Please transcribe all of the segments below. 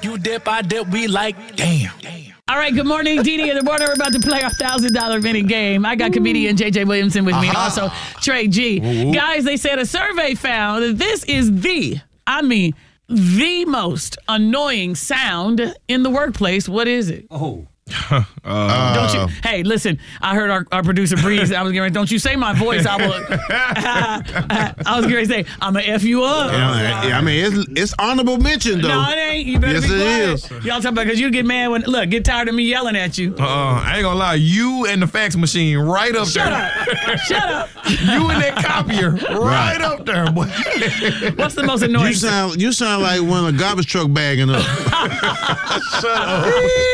You dip, I dip, we like, damn. All right, good morning, Didi in the morning. We're about to play our $1,000 mini game. I got comedian J.J. Williamson with me and also Trey G. Guys, they said a survey found that this is the most annoying sound in the workplace. What is it? Don't you? Hey, listen, I heard our producer Breeze. I was getting ready, don't you say my voice. I will. I was going to say, I'm going to F you up. Yeah, I mean, it's honorable mention, though. No, it ain't. You better Yes, be it quiet. is. Y'all talking about because you get mad when, get tired of me yelling at you. I ain't gonna lie, you and the fax machine right up Shut there. up. Shut up. You and that copier right up there, boy. What's the most annoying You sound like when a garbage truck bagging up. Shut up.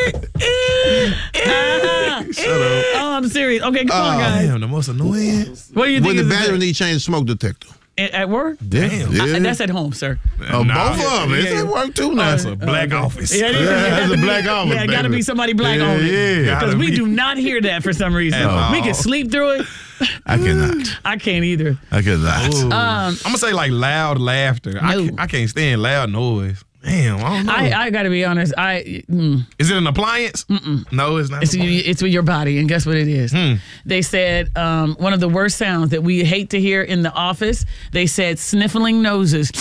Shut up. Oh, I'm serious. Okay, come on, guys. Damn, the most annoying. What do you think When the is battery need change the smoke detector. at work? Damn. Yeah. That's at home, sir. Both of them. It's at work, too, now. That's a black office. Yeah, that's a black office, Yeah, it got to baby. be somebody black on it. Yeah. Because we do not hear that for some reason. At We all. can sleep through it. I cannot. I can't either. I cannot. I'm gonna say like loud laughter. No. I can't stand loud noise. Damn, I don't know. I got to be honest. Is it an appliance? No, it's not. It's with your body, and guess what it is? They said one of the worst sounds that we hate to hear in the office. They said sniffling noses.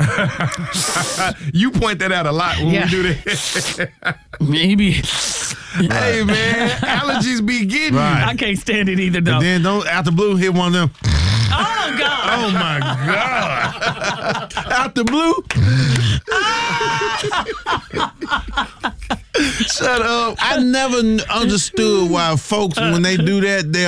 You point that out a lot when Yeah. we do that. Maybe Hey man, allergies be getting you. Right. I can't stand it either, though. And then don't, out the blue, hit one of them. Oh God! Oh, my God. Out the blue. Shut up. I never understood why folks, when they do that, they